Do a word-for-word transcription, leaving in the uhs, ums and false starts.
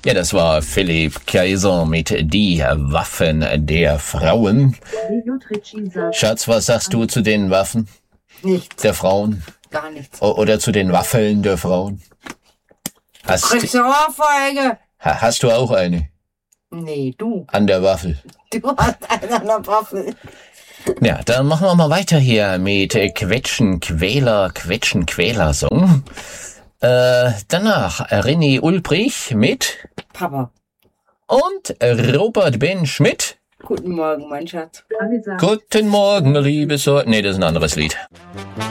Ja, das war Philipp Kaiser mit Die Waffen der Frauen. Schatz, was sagst du zu den Waffen Nichts. der Frauen? Gar nichts. O- Oder zu den Waffeln der Frauen? Hast, Kriegst du Ohrfeige? ha- hast du auch eine Nee, du. an der Waffel? Du hast eine an der Waffel. Ja, dann machen wir mal weiter hier mit äh, Quetschen, Quäler, Quetschen, Quäler-Song. Äh, danach René Ulbrich mit Papa. und Robert Ben Schmidt. Guten Morgen, mein Schatz. Guten Morgen, liebe so. Nee, das ist ein anderes Lied.